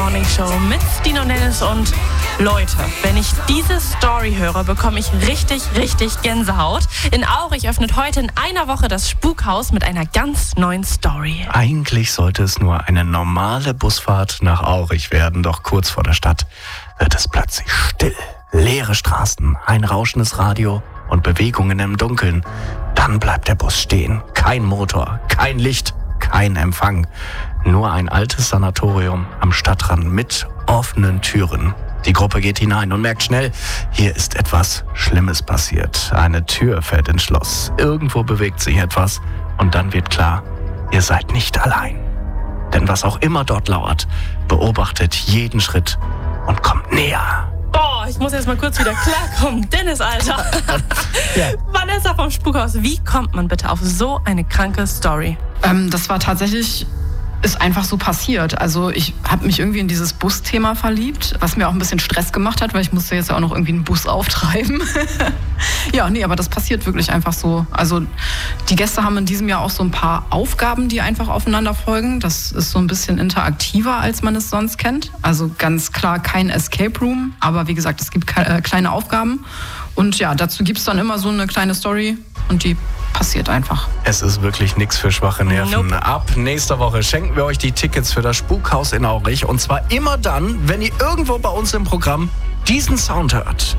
Morning Show mit Stino Dennis und Leute, wenn ich diese Story höre, bekomme ich richtig Gänsehaut. In Aurich öffnet heute in einer Woche das Spukhaus mit einer ganz neuen Story. Eigentlich sollte es nur eine normale Busfahrt nach Aurich werden, doch kurz vor der Stadt wird es plötzlich still. Leere Straßen, ein rauschendes Radio und Bewegungen im Dunkeln. Dann bleibt der Bus stehen. Kein Motor, kein Licht, kein Empfang. Nur ein altes Sanatorium am Stadtrand mit offenen Türen. Die Gruppe geht hinein und merkt schnell, hier ist etwas Schlimmes passiert. Eine Tür fällt ins Schloss. Irgendwo bewegt sich etwas und dann wird klar, ihr seid nicht allein. Denn was auch immer dort lauert, beobachtet jeden Schritt und kommt näher. Boah, ich muss jetzt mal kurz wieder klarkommen. Dennis, Alter. Ja. Vanessa vom Spukhaus, wie kommt man bitte auf so eine kranke Story? Das war tatsächlich, ist einfach so passiert. Also ich habe mich irgendwie in dieses Busthema verliebt, was mir auch ein bisschen Stress gemacht hat, weil ich musste jetzt ja auch noch irgendwie einen Bus auftreiben. Ja, nee, aber das passiert wirklich einfach so. Also die Gäste haben in diesem Jahr auch so ein paar Aufgaben, die einfach aufeinander folgen. Das ist so ein bisschen interaktiver, als man es sonst kennt. Also ganz klar kein Escape Room, aber wie gesagt, es gibt kleine Aufgaben. Und ja, dazu gibt es dann immer so eine kleine Story und die passiert einfach. Es ist wirklich nichts für schwache Nerven. Nope. Ab nächster Woche schenken wir euch die Tickets für das Spukhaus in Aurich. Und zwar immer dann, wenn ihr irgendwo bei uns im Programm diesen Sound hört.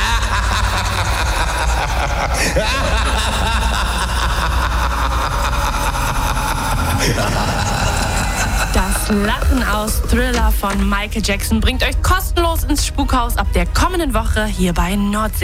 Das Lachen aus Thriller von Michael Jackson bringt euch kostenlos ins Spukhaus ab der kommenden Woche hier bei Nordsee.